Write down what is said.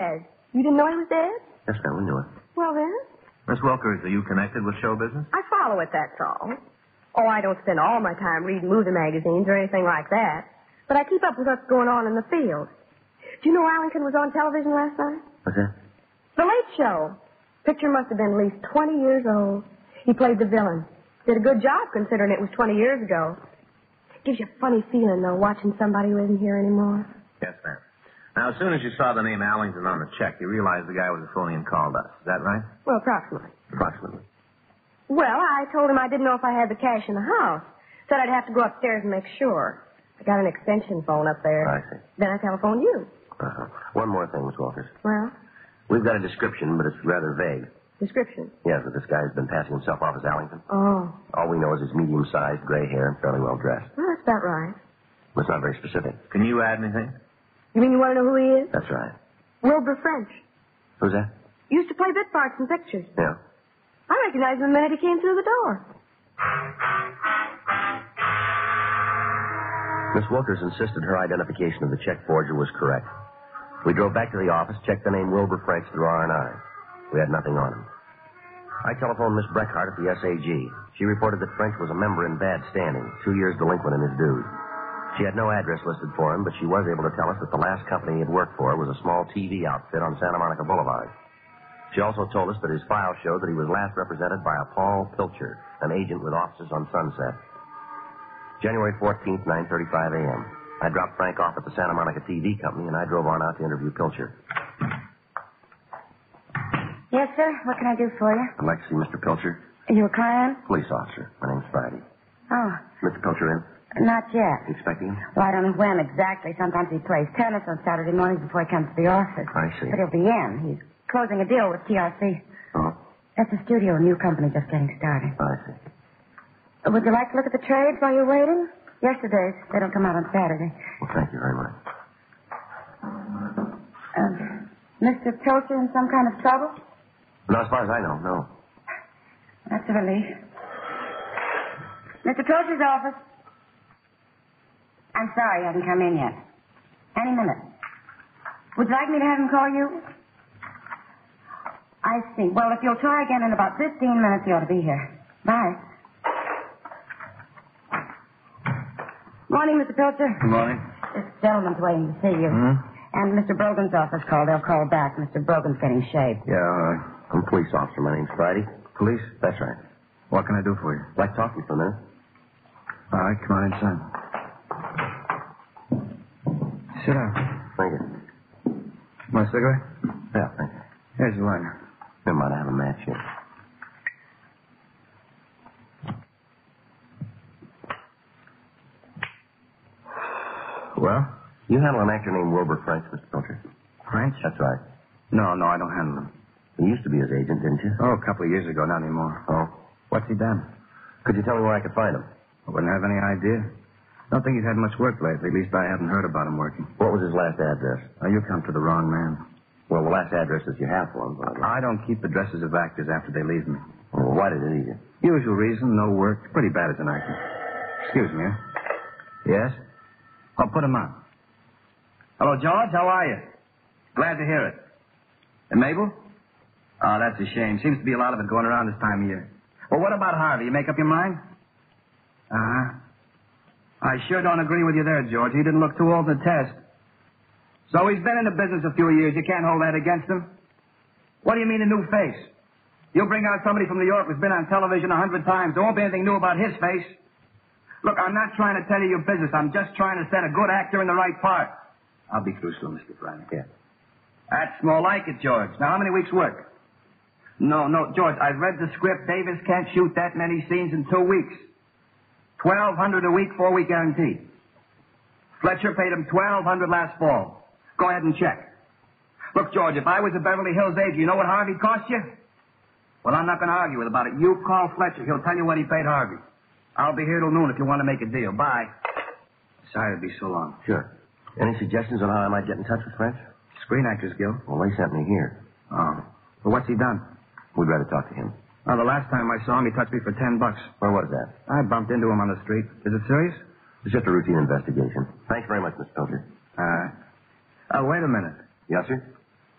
Yes. You didn't know he was dead? Yes, ma'am, we knew it. Well, then. Miss Wilkers, are you connected with show business? I follow it, that's all. Oh, I don't spend all my time reading movie magazines or anything like that. But I keep up with what's going on in the field. Do you know Allington was on television last night? What's that? The Late Show. Picture must have been at least 20 years old. He played the villain. Did a good job considering it was 20 years ago. Gives you a funny feeling, though, watching somebody who isn't here anymore. Yes, ma'am. Now, as soon as you saw the name Allington on the check, you realized the guy was a phony and called us. Is that right? Well, approximately. Approximately. Well, I told him I didn't know if I had the cash in the house. Said I'd have to go upstairs and make sure. I got an extension phone up there. I see. Then I telephoned you. Uh-huh. One more thing, Miss Walters. Well? We've got a description, but it's rather vague. Description? Yes, that this guy's been passing himself off as Allington. Oh. All we know is he's medium-sized, gray hair, and fairly well-dressed. Well, that's about right. It's not very specific. Can you add anything? You mean you want to know who he is? That's right. Wilbur French. Who's that? Used to play bit parts in pictures. Yeah. I recognized him the minute he came through the door. Miss Wilkers insisted her identification of the check forger was correct. We drove back to the office, checked the name Wilbur French through R&I. We had nothing on him. I telephoned Miss Breckhart at the SAG. She reported that French was a member in bad standing, 2 years delinquent in his dues. She had no address listed for him, but she was able to tell us that the last company he had worked for was a small TV outfit on Santa Monica Boulevard. She also told us that his file showed that he was last represented by a Paul Pilcher, an agent with offices on Sunset. January 14th, 9:35 a.m. I dropped Frank off at the Santa Monica TV company, and I drove on out to interview Pilcher. Yes, sir. What can I do for you? I'd like to see Mr. Pilcher. Are you a client? Police officer. My name's Friday. Oh, Mr. Pilcher in? not yet. You expecting him? Well, I don't know when exactly. Sometimes he plays tennis on Saturday mornings before he comes to the office. I see. But he'll be in. He's closing a deal with TRC. Oh, That's a studio, a new company just getting started. I see. Would you like to look at the trades while you're waiting? Yesterday's. They don't come out on Saturday. Well, thank you very much. Mr. Pilcher in some kind of trouble? No, as far as I know, no. That's a relief. Mr. Pilcher's office. I'm sorry he hasn't come in yet. Any minute. Would you like me to have him call you? I see. Well, if you'll try again in about 15 minutes, you ought to be here. Bye. Morning, Mr. Pilcher. Good morning. This gentleman's waiting to see you. And Mr. Brogan's office called. They'll call back. Mr. Brogan's getting shaved. Yeah, I'm a police officer. My name's Friday. Police? That's right. What can I do for you? I'd like to talk to you for a minute. All right, come on inside. Sit down. Thank you. Want a cigarette? Yeah, thank you. Here's the lighter. Never mind, I have a match here. Well? You handle an actor named Wilbur French, Mr. Pilcher. French? That's right. No, I don't handle him. You used to be his agent, didn't you? Oh, a couple of years ago, not anymore. Oh. What's he done? Could you tell me where I could find him? I wouldn't have any idea. Don't think he's had much work lately. At least I haven't heard about him working. What was his last address? Now, you come to the wrong man. Well, the last address that you have for him. I don't keep addresses of actors after they leave me. Well, why did he leave you? Usual reason, no work. Pretty bad as an actor. Excuse me, huh? Yes? I'll put him on. Hello, George. How are you? Glad to hear it. And Mabel? Oh, that's a shame. Seems to be a lot of it going around this time of year. Well, what about Harvey? You make up your mind? Uh-huh. I sure don't agree with you there, George. He didn't look too old to test. So he's been in the business a few years. You can't hold that against him. What do you mean a new face? You'll bring out somebody from New York who's been on television 100 times. There won't be anything new about his face. Look, I'm not trying to tell you your business. I'm just trying to set a good actor in the right part. I'll be through soon, Mr. Friday. Yeah. That's more like it, George. Now, how many weeks' work? No, George, I've read the script. Davis can't shoot that many scenes in 2 weeks. $1,200 a week, 4-week guarantee. Fletcher paid him $1,200 last fall. Go ahead and check. Look, George, if I was a Beverly Hills agent, you know what Harvey cost you? Well, I'm not going to argue with about it. You call Fletcher. He'll tell you what he paid Harvey. I'll be here till noon if you want to make a deal. Bye. Sorry to be so long. Sure. Any suggestions on how I might get in touch with French? Screen Actors Guild. Well, they sent me here. Oh. Well, what's he done? We'd rather talk to him. Oh, the last time I saw him, he touched me for $10. Where was that? I bumped into him on the street. Is it serious? It's just a routine investigation. Thanks very much, Mr. Pilcher. Wait a minute. Yes, sir?